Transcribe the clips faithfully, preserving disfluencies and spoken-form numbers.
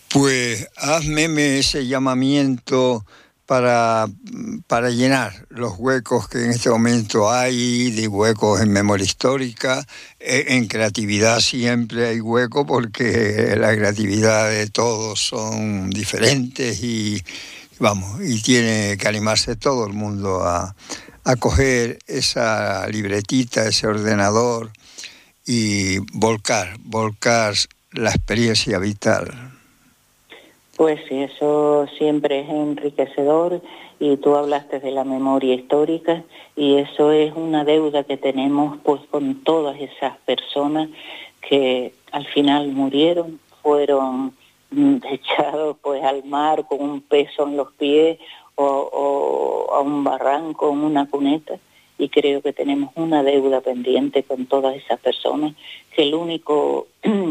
Pues hazme ese llamamiento para, para llenar los huecos que en este momento hay, de huecos en memoria histórica. En creatividad siempre hay hueco, porque la creatividad de todos son diferentes y, vamos, y tiene que animarse todo el mundo a, a coger esa libretita, ese ordenador y volcar, volcar la experiencia vital. Pues sí, eso siempre es enriquecedor, y tú hablaste de la memoria histórica, y eso es una deuda que tenemos pues con todas esas personas que al final murieron, fueron echados pues al mar con un peso en los pies o, o a un barranco en una cuneta, y creo que tenemos una deuda pendiente con todas esas personas que el único...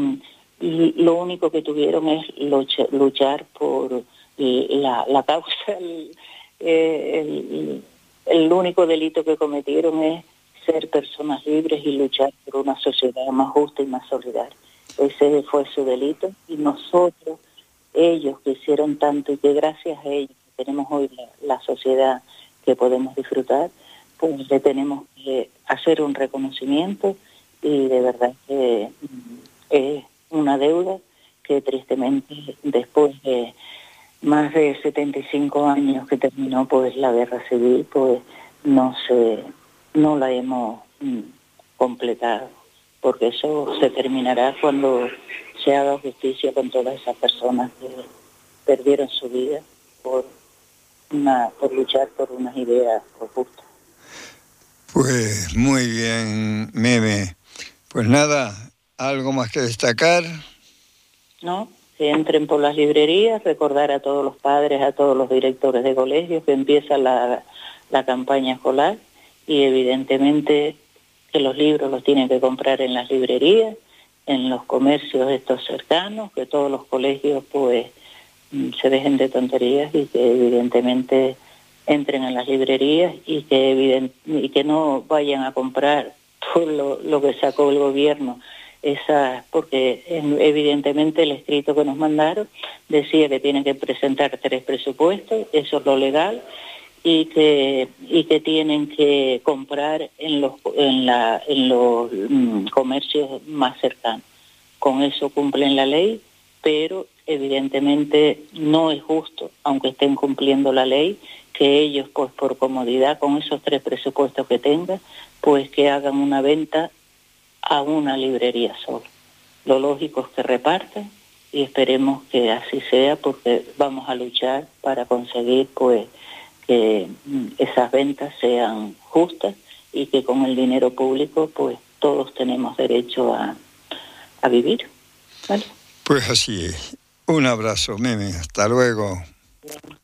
Y lo único que tuvieron es luchar por la, la causa. El, el, el único delito que cometieron es ser personas libres y luchar por una sociedad más justa y más solidaria. Ese fue su delito, y nosotros, ellos que hicieron tanto y que gracias a ellos tenemos hoy la, la sociedad que podemos disfrutar, pues le tenemos que hacer un reconocimiento, y de verdad que es una deuda que tristemente después de más de setenta y cinco años que terminó pues la guerra civil, pues no se no la hemos mm, completado, porque eso se terminará cuando se haga justicia con todas esas personas que perdieron su vida por una por luchar por unas ideas justas. Pues muy bien, Meme. Pues nada, ¿algo más que destacar? No, que entren por las librerías, recordar a todos los padres, a todos los directores de colegios que empieza la, la campaña escolar, y evidentemente que los libros los tienen que comprar en las librerías, en los comercios estos cercanos, que todos los colegios pues se dejen de tonterías y que evidentemente entren en las librerías, y que, evident, y que no vayan a comprar por lo, lo que sacó el gobierno. Esa, porque evidentemente el escrito que nos mandaron decía que tienen que presentar tres presupuestos, eso es lo legal, y que y que tienen que comprar en los en la en los mm, comercios más cercanos. Con eso cumplen la ley, pero evidentemente no es justo, aunque estén cumpliendo la ley, que ellos pues por comodidad con esos tres presupuestos que tengan, pues que hagan una venta a una librería sola. Lo lógico es que repartan, y esperemos que así sea, porque vamos a luchar para conseguir pues que esas ventas sean justas, y que con el dinero público pues todos tenemos derecho a, a vivir. ¿Vale? Pues así es. Un abrazo, Meme. Hasta luego.